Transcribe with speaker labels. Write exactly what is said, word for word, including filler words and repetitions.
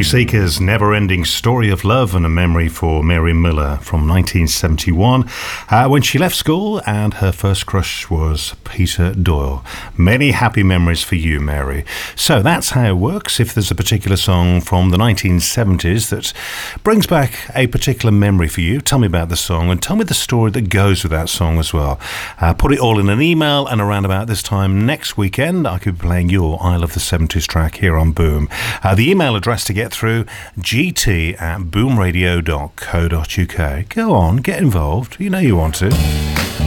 Speaker 1: Seekers, Never-Ending Story of Love and a Memory for Mary Miller from nineteen seventy-one, uh, when she left school and her first crush was Peter Doyle. Many happy memories for you, Mary. So that's how it works. If there's a particular song from the nineteen seventies that brings back a particular memory for you, tell me about the song and tell me the story that goes with that song as well. Uh, put it all in an email, and around about this time next weekend I could be playing your I Love the seventies track here on Boom. Uh, the email address to get through, g t at boom radio dot co dot u k. Go on, get involved. You know you want to.